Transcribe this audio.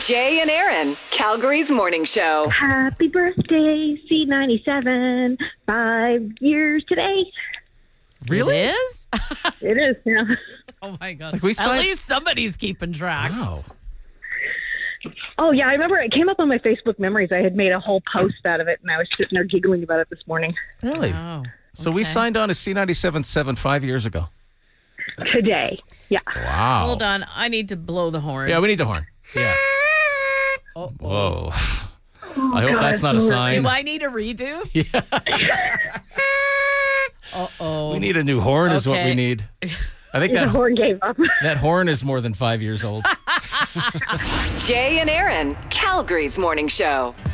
Jay and Aaron, Calgary's morning show. Happy birthday, C97. 5 years today. Really? It is? It is, yeah. Oh, my God. Like we At signed- least somebody's keeping track. Wow. Oh, yeah, I remember it came up on my Facebook memories. I had made a whole post out of it, and I was sitting there giggling about it this morning. Really? Oh, So we okay. signed on to C97.7 5 years ago. Today, yeah. Wow. Hold on. I need to blow the horn. Yeah, we need the horn. Yeah. Oh, Whoa. Oh, I hope God, that's not a sign. Do I need a redo? Uh-oh. We need a new horn is what we Okay. need. I think The that horn gave up. that horn is more than 5 years old. Jay and Aaron, Calgary's morning show.